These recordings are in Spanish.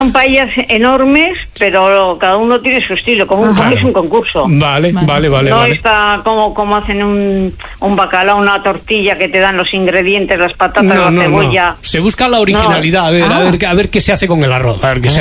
Son paellas enormes, pero cada uno tiene su estilo, como es un concurso. Vale. No está como hacen un bacalao, una tortilla que te dan los ingredientes, las patatas, la cebolla. No. Se busca la originalidad, a ver qué se hace con el arroz,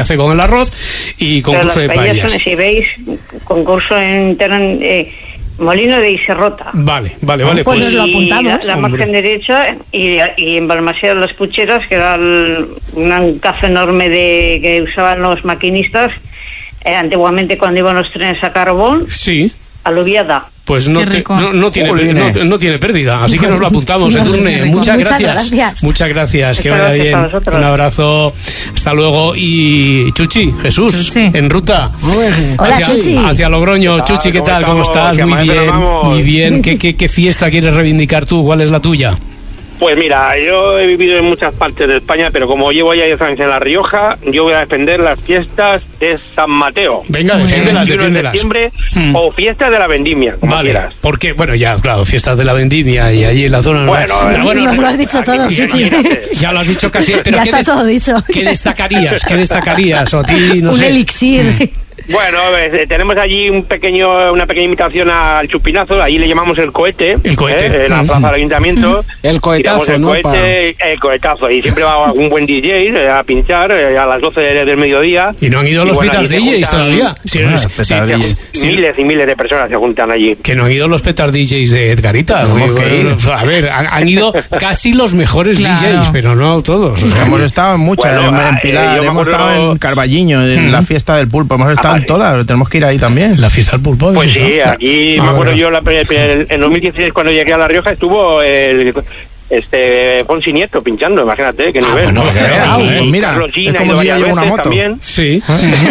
y concurso de paellas. Si veis, concurso Molino de Iserrota. Vale. Pues nos lo apuntamos. La margen derecha y en Balmaseda Las Pucheras, que era un cazo enorme que usaban los maquinistas antiguamente cuando iban los trenes a carbón. Sí. Aluviada. Pues no tiene pérdida, así que nos lo apuntamos, Edurne. Muchas gracias. Muchas gracias, que vaya bien. Un abrazo, hasta luego. Y Chuchi, Jesús, en ruta. Hola, Chuchi. Hacia Logroño. Chuchi, ¿qué tal? ¿Cómo estás? Muy bien. ¿Qué fiesta quieres reivindicar tú? ¿Cuál es la tuya? Pues mira, yo he vivido en muchas partes de España, pero como llevo ya 10 años en La Rioja, yo voy a defender las fiestas de San Mateo. Venga, defiéndelas. De diciembre, o fiestas de la vendimia, como quieras. Porque, fiestas de la vendimia y allí en la zona... Nos lo has dicho todo, Chuchi. Ya lo has dicho casi, pero ya está todo dicho. ¿Qué destacarías? O a ti, no sé. Un elixir. Bueno, tenemos allí una pequeña invitación al chupinazo, ahí le llamamos el cohete. El cohete. En la plaza del ayuntamiento. El cohetazo, el cohetazo. Y siempre va un buen DJ a pinchar a las 12 del mediodía. Y no han ido los petar DJs todavía. Miles y miles de personas se juntan allí. Que no han ido los petar DJs de Edgarita. A ver, han ido casi los mejores DJs, pero no todos. Hemos estado en muchas, en Pilar, hemos estado en Carballiño, en la fiesta del pulpo, hemos estado en todas, tenemos que ir ahí también. La fiesta del pulpo. Pues sí, aquí me acuerdo yo en 2016 cuando llegué a La Rioja estuvo Fonsi Nieto pinchando, imagínate qué nivel. Pues mira, es como si lleva una moto también. Sí.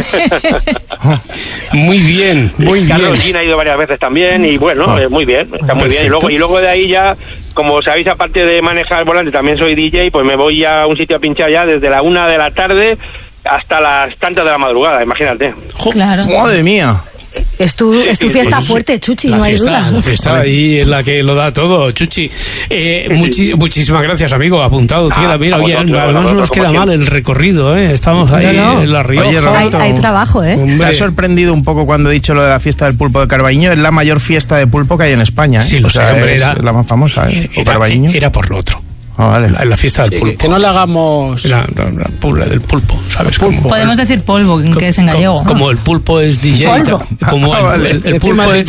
Muy bien. Carlos Gina ha ido varias veces también y bueno, muy bien, está muy bien. Y luego de ahí ya, como sabéis, aparte de manejar el volante, también soy DJ, pues me voy a un sitio a pinchar ya desde la 1 de la tarde hasta las tantas de la madrugada, imagínate. Claro. Madre mía. Es tu fiesta fuerte, Chuchi, no hay duda. La fiesta ahí es la que lo da todo, Chuchi. Muchísimas gracias, amigo. Apuntado. Mira, no nos queda mal el recorrido, Estamos ahí en La Rioja. Oye, hay trabajo, Me ha sorprendido un poco cuando he dicho lo de la fiesta del pulpo de Carballiño. Es la mayor fiesta de pulpo que hay en España, Sí, lo sé, hombre. Es la más famosa, Carballiño. Era por lo otro. Vale. La fiesta del pulpo. Que no le hagamos... La del pulpo, ¿sabes? Podemos decir polvo, que es en gallego. Como el pulpo es DJ. Como el pulpo es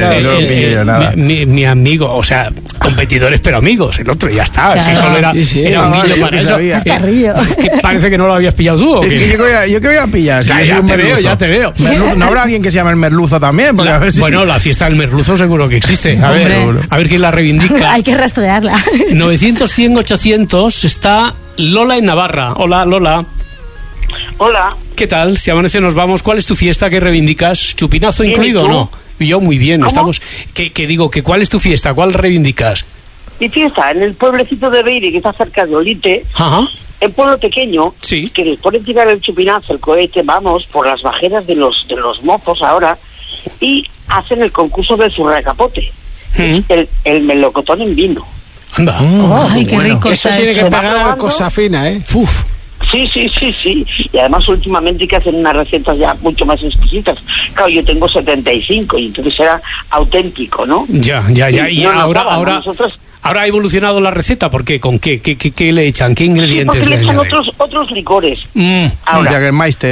mi amigo, o sea, competidores pero amigos. El otro ya está. Claro. Si solo era un guiño para eso. Parece que no lo habías pillado tú. ¿Yo qué voy a pillar? Si ya te veo. ¿No habrá alguien que se llame el merluzo también? Bueno, la fiesta del merluzo seguro que existe. A ver quién la reivindica. Hay que rastrearla. 900-100-800 está Lola en Navarra. Hola, Lola. Hola. ¿Qué tal? Si amanece nos vamos. ¿Cuál es tu fiesta que reivindicas? ¿Chupinazo incluido o no? Yo muy bien. ¿Cómo? Estamos. ¿Cuál es tu fiesta? ¿Cuál reivindicas? Mi fiesta en el pueblecito de Beire, que está cerca de Olite. Ajá. Un pueblo pequeño, sí, que después de tirar el chupinazo, el cohete, vamos por las bajeras de los mozos ahora y hacen el concurso del zurracapote, el melocotón en vino. Anda. Ay, qué rico. Eso tiene que pagar cosa fina, Uf. Sí. Y además últimamente que hacen unas recetas ya mucho más exquisitas. Claro, yo tengo 75 y entonces era auténtico, ¿no? Ya. Y ahora ha evolucionado la receta. ¿Por qué? ¿Con qué? ¿Qué le echan? ¿Qué ingredientes porque le echan otros licores. Ahora, Jägermeister.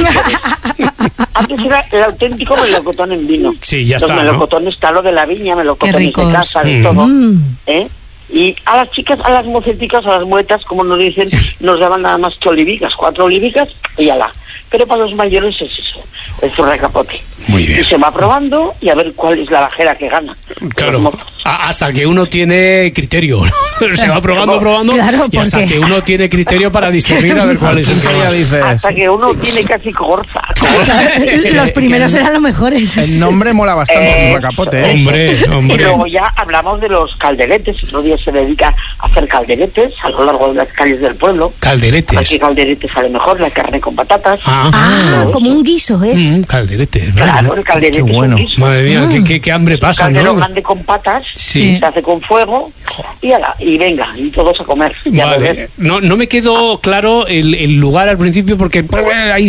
Antes era el auténtico melocotón en vino. Sí, ya Los está. Los melocotones, lo de la viña, melocotones de casa, de todo. Y a las chicas, a las moceticas, a las muetas, como nos dicen, nos daban nada más que olivicas, 4 olivicas y ala. Pero para los mayores es eso, el zurracapote. Muy bien. Y se va probando y a ver cuál es la bajera que gana. Claro, hasta que uno tiene criterio. Se va probando, claro, y hasta que uno tiene criterio para discernir a ver cuál es el que ya dices. Hasta que uno tiene casi corza. Los primeros eran los mejores. El nombre mola bastante, zurracapote, Hombre. Y luego ya hablamos de los calderetes. Otro día se dedica a hacer calderetes a lo largo de las calles del pueblo. Calderetes. Aquí calderete sale mejor, la carne con patatas. Como un guiso, ¿es? Calderetes, claro, el calderete qué bueno. es un guiso. Madre mía, qué hambre pasa, Caldero ¿no? grande con patas, Sí. se hace con fuego y y venga, y todos a comer. Vale. No me quedó claro el lugar al principio porque hay